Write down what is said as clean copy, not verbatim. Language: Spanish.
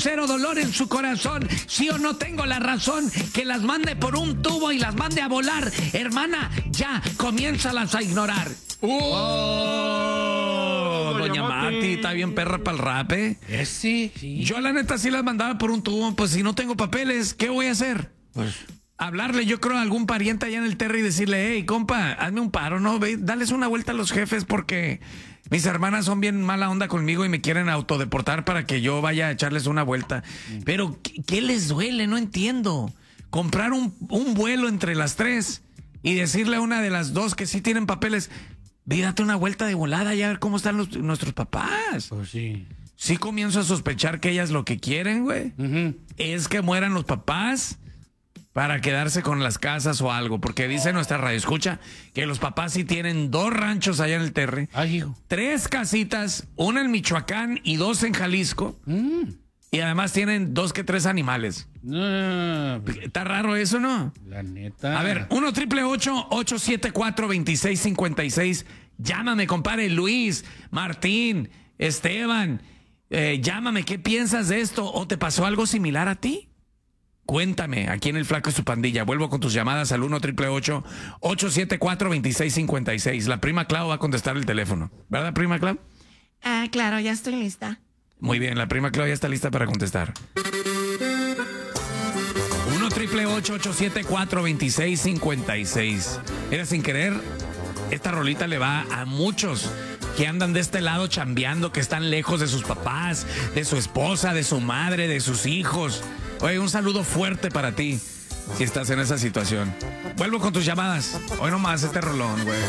cero dolor en su corazón. Sí o no tengo la razón, que las mande por un tubo y las mande a volar. Hermana, ya, comiénzalas a ignorar. Doña Mati, está bien perra para el rap, ¿eh? Sí. Yo la neta sí las mandaba por un tubo, pues si no tengo papeles, ¿qué voy a hacer? Pues Hablarle, yo creo, a algún pariente allá en el Terry y decirle, hey, compa, hazme un paro, ¿no? Ve, dales una vuelta a los jefes porque mis hermanas son bien mala onda conmigo y me quieren autodeportar para que yo vaya a echarles una vuelta. Pero, ¿qué les duele? No entiendo. Comprar un vuelo entre las tres y decirle a una de las dos que sí tienen papeles, ve, date una vuelta de volada y a ver cómo están nuestros papás. pues sí. Sí comienzo a sospechar que ellas lo que quieren, güey, es que mueran los papás para quedarse con las casas o algo, porque dice nuestra radioescucha que los papás sí tienen 2 ranchos allá en el Terre, Ay, hijo. 3 casitas, una en Michoacán y 2 en Jalisco, y además tienen 2 que 3 animales. No, Está raro eso, ¿no? la neta. A ver, 1-888-874-2656. Llámame, compadre Luis, Martín, Esteban. Llámame, ¿qué piensas de esto? ¿O te pasó algo similar a ti? Cuéntame, aquí en El Flaco y su pandilla. Vuelvo con tus llamadas al 1-888-874-2656. La prima Clau va a contestar el teléfono. ¿Verdad, prima Clau? Ah, claro, ya estoy lista. Muy bien, la prima Clau ya está lista para contestar. 1-888-874-2656. Era sin querer, esta rolita le va a muchos que andan de este lado chambeando, que están lejos de sus papás, de su esposa, de su madre, de sus hijos. Oye, un saludo fuerte para ti si estás en esa situación. Vuelvo con tus llamadas. Hoy nomás este rolón, güey.